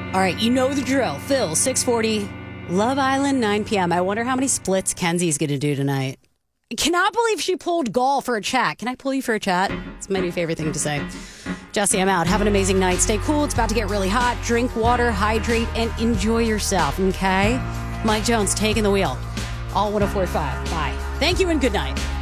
All right, you know the drill. Phil, 640, Love Island, 9 p.m. I wonder how many splits Kenzie's going to do tonight. I cannot believe she pulled Gall for a chat. Can I pull you for a chat? It's my new favorite thing to say. Jesse, I'm out. Have an amazing night. Stay cool. It's about to get really hot. Drink water, hydrate, and enjoy yourself, okay? Mike Jones taking the wheel. All 104.5. Bye. Thank you and good night.